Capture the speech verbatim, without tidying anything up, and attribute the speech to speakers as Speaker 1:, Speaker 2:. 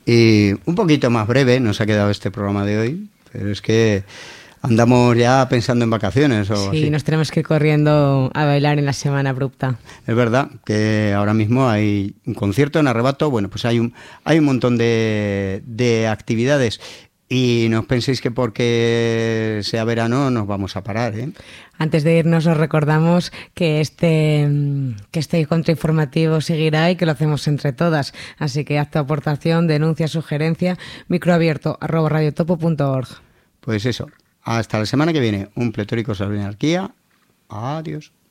Speaker 1: Y un poquito más breve nos ha quedado este programa de hoy, pero es que andamos ya pensando en vacaciones o
Speaker 2: Sí,
Speaker 1: así.
Speaker 2: nos tenemos que ir corriendo a bailar en la semana abrupta.
Speaker 1: Es verdad que ahora mismo hay un concierto en Arrebato, bueno, pues hay un, hay un montón de, de actividades. Y no os penséis que porque sea verano nos vamos a parar, ¿eh?
Speaker 2: Antes de irnos os recordamos que este, que este contrainformativo seguirá y que lo hacemos entre todas. Así que haz tu aportación, denuncia, sugerencia, microabierto arroba radiotopo punto org.
Speaker 1: Pues eso, hasta la semana que viene, un pletórico sobre anarquía. Adiós.